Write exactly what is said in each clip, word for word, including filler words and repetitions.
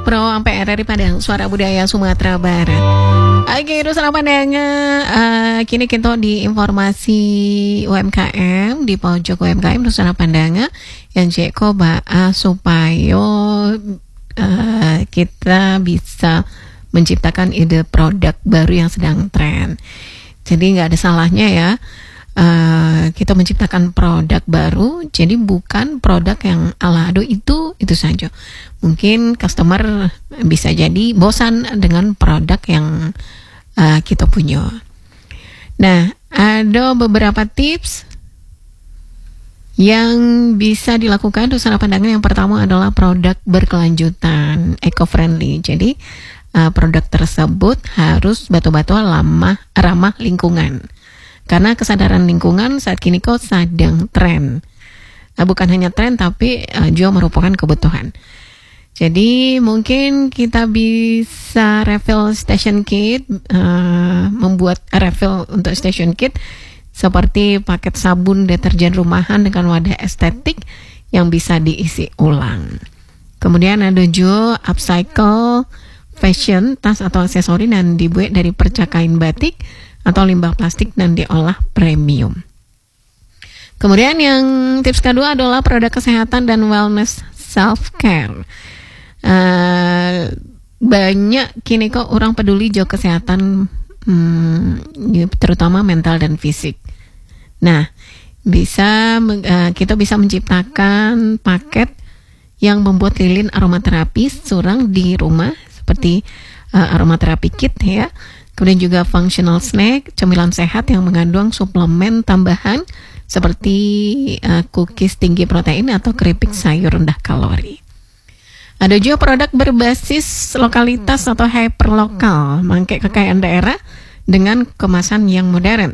Pro sampai R R I Padang, Suara Budaya Sumatera Barat. Oke, terus apa pandangan uh, kini kita di informasi U M K M di pojok U M K M terus apa pandangan yang Jeko Baa supaya uh, kita bisa menciptakan ide produk baru yang sedang tren. Jadi nggak ada salahnya ya. Uh, kita menciptakan produk baru, jadi bukan produk yang ala aduh itu itu saja. Mungkin customer bisa jadi bosan dengan produk yang uh, kita punya. Nah, ada beberapa tips yang bisa dilakukan untuk pandangan. Yang pertama adalah produk berkelanjutan, eco-friendly. Jadi uh, produk tersebut harus betul-betul ramah ramah lingkungan. Karena kesadaran lingkungan saat kini kok sedang tren. Nah, bukan hanya tren tapi uh, juga merupakan kebutuhan. Jadi mungkin kita bisa refill station kit, uh, membuat refill untuk station kit seperti paket sabun deterjen rumahan dengan wadah estetik yang bisa diisi ulang. Kemudian ada juga upcycle fashion, tas atau aksesori dan dibuat dari perca kain batik atau limbah plastik dan diolah premium. Kemudian yang tips kedua adalah produk kesehatan dan wellness self-care. Uh, banyak kini kok orang peduli jo kesehatan, hmm, terutama mental dan fisik. Nah, bisa uh, kita bisa menciptakan paket yang membuat lilin aromaterapi seorang di rumah seperti uh, aromaterapi kit ya. Kemudian juga functional snack, cemilan sehat yang mengandung suplemen tambahan seperti uh, cookies tinggi protein atau keripik sayur rendah kalori. Ada juga produk berbasis lokalitas atau hyperlokal, mangke kekayaan daerah dengan kemasan yang modern.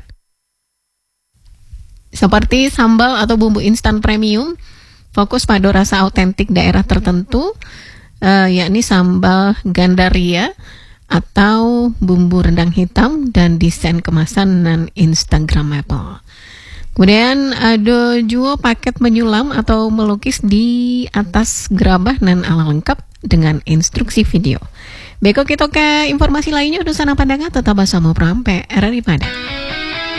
Seperti sambal atau bumbu instan premium, fokus pada rasa autentik daerah tertentu, uh, yakni sambal Gandaria, atau bumbu rendang hitam dan desain kemasan non instagramable. Kemudian ada juga paket menyulam atau melukis di atas gerabah dan ala lengkap dengan instruksi video. Beko kita ke informasi lainnya udah sana pandangan tetap bersama Prampe R R I Padang.